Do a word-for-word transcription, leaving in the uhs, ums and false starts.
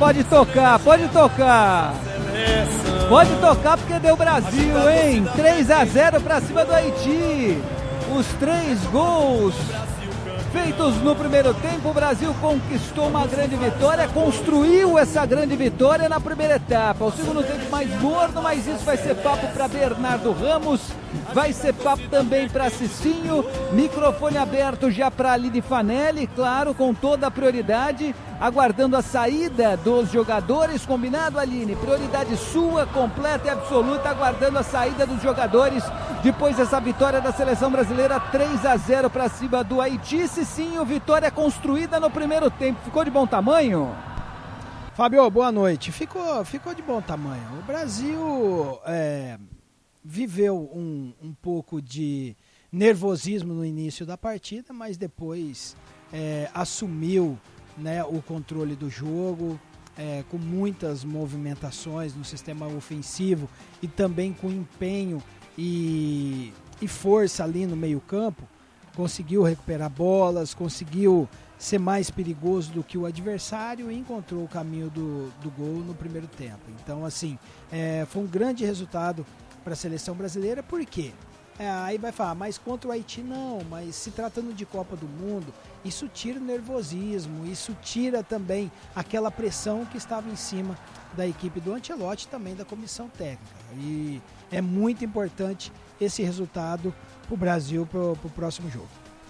pode tocar, pode tocar. Pode tocar porque deu Brasil, hein? três a zero pra cima do Haiti. Os três gols feitos no primeiro tempo, o Brasil conquistou uma grande vitória, construiu essa grande vitória na primeira etapa. O segundo tempo mais morno, mas isso vai ser papo para Bernardo Ramos, vai ser papo também para Cicinho, microfone aberto já para Aline Fanelli, claro, com toda a prioridade, aguardando a saída dos jogadores, combinado, Aline? Prioridade sua, completa e absoluta, aguardando a saída dos jogadores, depois dessa vitória da seleção brasileira, três a zero para cima do Haiti. Cicinho, vitória construída no primeiro tempo, ficou de bom tamanho? Fábio, boa noite. Ficou, ficou de bom tamanho. O Brasil é, viveu um, um pouco de nervosismo no início da partida, mas depois é, assumiu, né, o controle do jogo, é, com muitas movimentações no sistema ofensivo e também com empenho e, e força ali no meio campo. Conseguiu recuperar bolas, conseguiu ser mais perigoso do que o adversário e encontrou o caminho do, do gol no primeiro tempo. Então, assim, é, foi um grande resultado para a seleção brasileira, por quê? É, aí vai falar, mas contra o Haiti não, mas se tratando de Copa do Mundo, isso tira o nervosismo, isso tira também aquela pressão que estava em cima da equipe do Ancelotti e também da comissão técnica. E é muito importante esse resultado para o Brasil para o próximo jogo.